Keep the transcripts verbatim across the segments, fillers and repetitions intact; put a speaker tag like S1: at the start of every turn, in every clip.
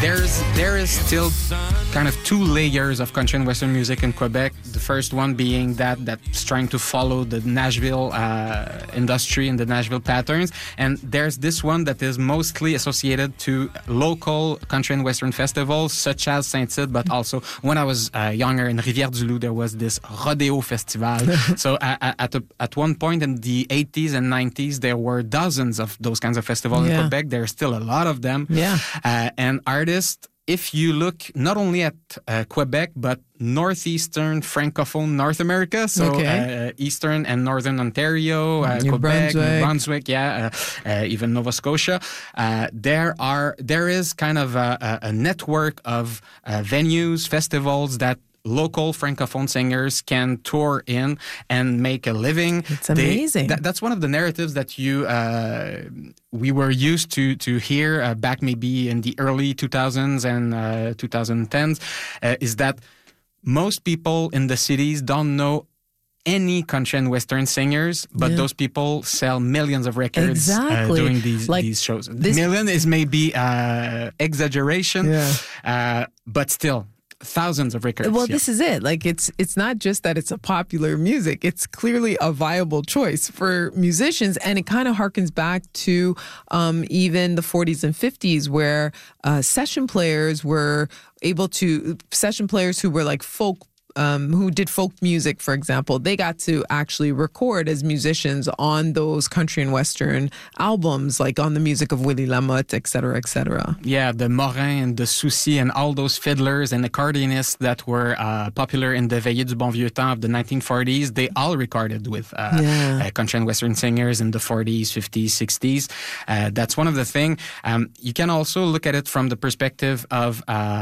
S1: there's there is still kind of two layers of country and western music in Quebec. The first one being that that's trying to follow the Nashville uh, industry and the Nashville patterns, and there's this one that is mostly associated to local country and western festivals such as Saint-Tite, but also when I was uh, younger in Rivière-du-Loup there was this rodeo festival. So uh, at a, at one point in the eighties and nineties there were dozens of those kinds of festivals
S2: Yeah.
S1: in Quebec. There's still a lot of them.
S2: Yeah.
S1: Uh, and artists, if you look not only at uh, Quebec, but northeastern francophone North America, so
S2: Okay.
S1: uh, eastern and northern Ontario, uh,
S2: New
S1: Quebec,
S2: Brunswick.
S1: New Brunswick, yeah, uh, uh, even Nova Scotia, uh, there are there is kind of a, a, a network of uh, venues, festivals that local francophone singers can tour in and make a living.
S2: It's amazing.
S1: They, that, that's one of the narratives that you uh, we were used to to hear uh, back maybe in the early two thousands and uh, twenty tens, uh, is that most people in the cities don't know any country and western singers, but
S2: Yeah.
S1: those people sell millions of records
S2: Exactly.
S1: uh, doing these
S2: Like
S1: these shows.
S2: this-
S1: Million is maybe uh, exaggeration,
S2: Yeah.
S1: uh, but still thousands of records.
S2: Well,
S1: yeah.
S2: this is it. Like it's it's not just that it's a popular music. It's clearly a viable choice for musicians, and it kind of harkens back to um, even the forties and fifties, where uh, session players were able to session players who were like folk. Um, who did folk music, for example, they got to actually record as musicians on those country and western albums, like on the music of Willie Lamotte, et cetera, et cetera.
S1: Yeah, the Morin and the Soucy and all those fiddlers and accordionists that were uh, popular in the Veillées du Bon Vieux Temps of the nineteen forties, they all recorded with uh,
S2: Yeah.
S1: uh, country and western singers in the forties, fifties, sixties. Uh, that's one of the things. Um, you can also look at it from the perspective of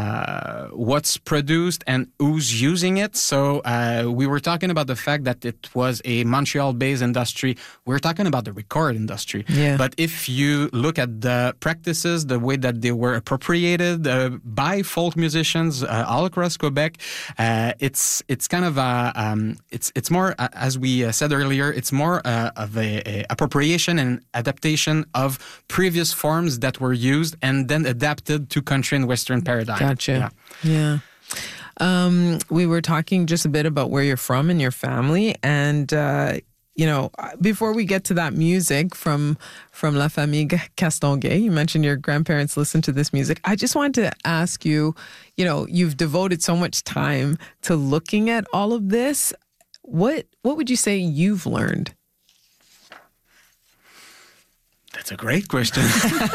S1: uh, what's produced and who's using it. So uh, we were talking about the fact that it was a Montreal-based industry. We're talking about the record industry.
S2: Yeah.
S1: But if you look at the practices, the way that they were appropriated uh, by folk musicians uh, all across Quebec, uh, it's it's kind of a um, it's it's more uh, as we uh, said earlier, it's more uh, of a, a appropriation and adaptation of previous forms that were used and then adapted to country and western paradigm.
S2: Gotcha.
S1: Yeah.
S2: Yeah. Um, we were talking just a bit about where you're from and your family, and uh, you know, before we get to that music from from La Famille Castonguay, you mentioned your grandparents listened to this music. I just wanted to ask you, you know, you've devoted so much time to looking at all of this. What what would you say you've learned?
S1: That's a great question.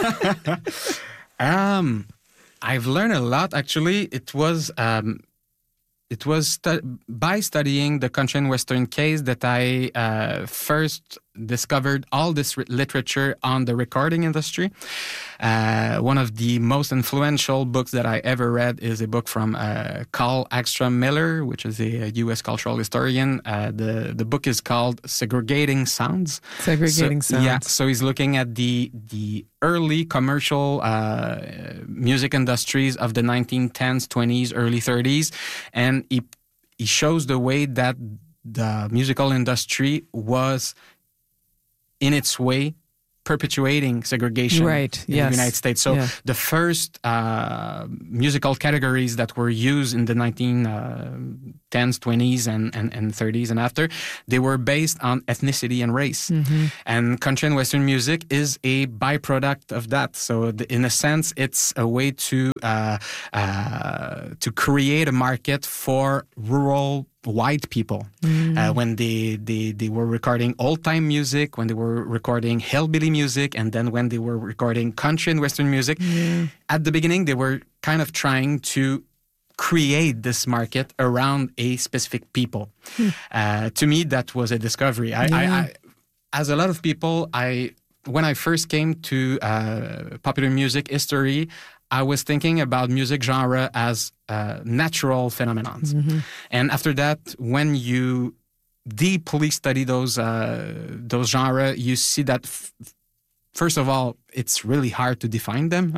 S1: um, I've learned a lot. Actually, it was um, it was stu- by studying the country and western case that I uh, first discovered all this re- literature on the recording industry. Uh, one of the most influential books that I ever read is a book from uh, Carl Axtrom Miller, which is a, a U S cultural historian. Uh, the the book is called Segregating Sounds.
S2: Segregating
S1: so,
S2: Sounds.
S1: Yeah, so he's looking at the the early commercial uh, music industries of the nineteen tens, twenties, early thirties, and he he shows the way that the musical industry was in its way perpetuating segregation
S2: Right,
S1: in
S2: yes.
S1: the United States. So
S2: Yeah.
S1: the first uh, musical categories that were used in the nineteen tens, twenties, and, and, and thirties and after, they were based on ethnicity and race.
S2: Mm-hmm.
S1: And country and western music is a byproduct of that. So the, in a sense, it's a way to uh, uh, to create a market for rural white people.
S2: Mm.
S1: Uh, when they, they, they were recording old-time music, when they were recording hillbilly music, and then when they were recording country and western music.
S2: Yeah.
S1: At the beginning, they were kind of trying to create this market around a specific people.
S2: Hmm.
S1: Uh, to me, that was a discovery. I, I,
S2: Yeah.
S1: I, as a lot of people, I when I first came to uh, popular music history, I was thinking about music genre as uh, natural phenomenons.
S2: Mm-hmm.
S1: And after that, when you deeply study those uh, those genre, you see that f- first of all, it's really hard to define them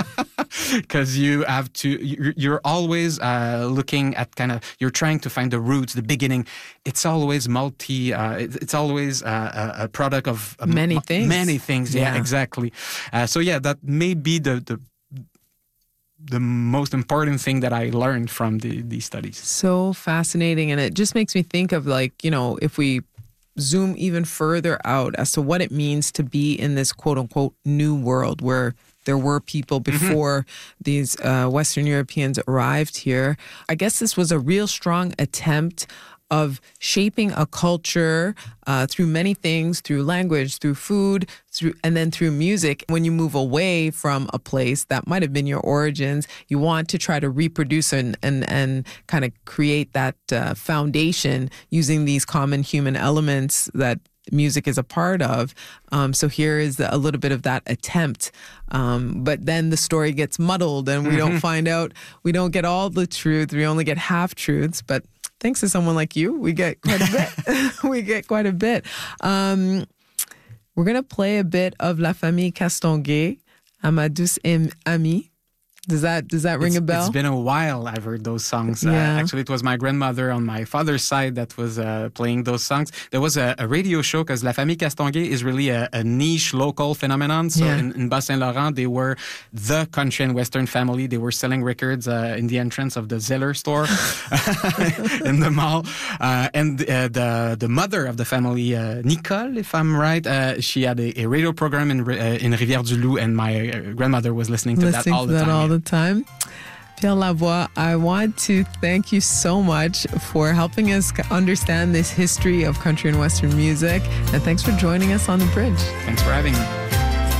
S1: because you have to. You're, you're always uh, looking at kind of. You're trying to find the roots, the beginning. It's always multi. Uh, it, it's always uh, a, a product of uh,
S2: Many
S1: m-
S2: things.
S1: Many things. Yeah,
S2: Yeah.
S1: exactly. Uh, so yeah, that may be the the the most important thing that I learned from the, these studies.
S2: So fascinating. And it just makes me think of, like, you know, if we zoom even further out as to what it means to be in this quote unquote new world where there were people before mm-hmm. these uh, Western Europeans arrived here. I guess this was a real strong attempt of shaping a culture uh, through many things, through language, through food, through and then through music. When you move away from a place that might have been your origins, you want to try to reproduce and and, and kind of create that uh, foundation using these common human elements that music is a part of. Um, so here is a little bit of that attempt. Um, but then the story gets muddled and we don't find out, we don't get all the truth. We only get half truths. But thanks to someone like you, we get quite a bit. we get quite a bit. Um, we're going to play a bit of La Famille Castonguay, À ma douce amie. Does that does that ring
S1: it's,
S2: a bell?
S1: It's been a while I've heard those songs.
S2: Yeah.
S1: Uh, actually, it was my grandmother on my father's side that was uh, playing those songs. There was a, a radio show because La Famille Castonguay is really a, a niche local phenomenon. So
S2: yeah.
S1: in, in Bas-Saint-Laurent, they were the country and western family. They were selling records uh, in the entrance of the Zeller store in the mall. Uh, and uh, the the mother of the family, uh, Nicole, if I'm right, uh, she had a, a radio program in uh, in Rivière-du-Loup, and my uh, grandmother was listening to
S2: listening
S1: that all
S2: to
S1: the
S2: that
S1: time.
S2: all the time. Pierre Lavoie, I want to thank you so much for helping us understand this history of country and Western music. And thanks for joining us on The Bridge.
S1: Thanks for having me.